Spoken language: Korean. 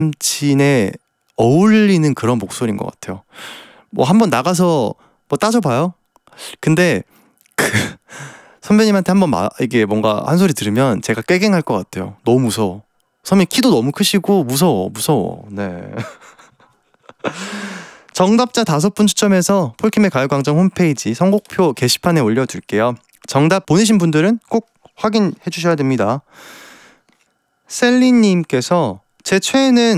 남친에 어울리는 그런 목소리인 것 같아요. 뭐 한번 나가서 뭐 따져봐요. 근데 그 선배님한테 한번 이게 뭔가 한 소리 들으면 제가 꾀갱할 것 같아요. 너무 무서워. 선배님 키도 너무 크시고 무서워. 네. 정답자 5분 추첨해서 폴킴의 가요광장 홈페이지 선곡표 게시판에 올려둘게요. 정답 보내신 분들은 꼭 확인해 주셔야 됩니다. 셀리님께서 제 최애는